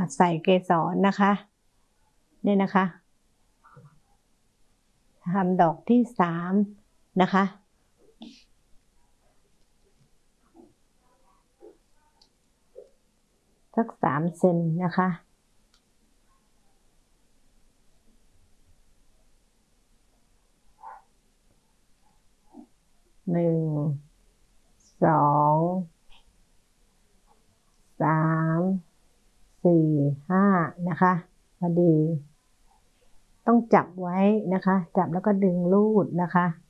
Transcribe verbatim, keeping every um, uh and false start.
ใส่เกสรนะคะเนี่ยนะคะทำดอกที่สามนะคะสักสามเซนนะคะหนึ่งสองสามสี่ห้านะคะพอดีต้องจับไว้นะคะจับแล้วก็ดึงลูดนะคะ